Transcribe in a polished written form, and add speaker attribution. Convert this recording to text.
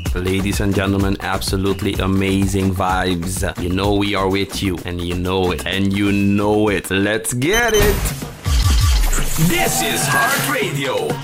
Speaker 1: Ladies and gentlemen, absolutely amazing vibes. You know we are with you, and you know it, and you know it. Let's get it!
Speaker 2: This is Heart Radio.